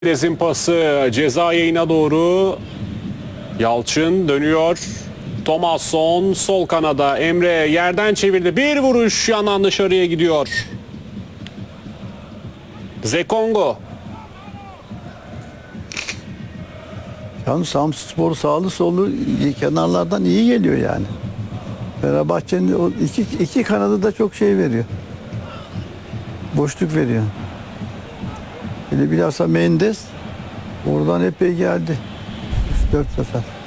Dezin pası ceza yayına doğru. Yalçın dönüyor. Thomasson sol kanada. Emre yerden çevirdi. Bir vuruş yandan dışarıya gidiyor. Zekongo. Yalnız Samsunspor sağlı sollu kenarlardan iyi geliyor yani. Fenerbahçe'nin o iki kanadı da çok şey veriyor. Boşluk veriyor. Bir de bilhassa Mendes oradan epey geldi. 3-4 sefer.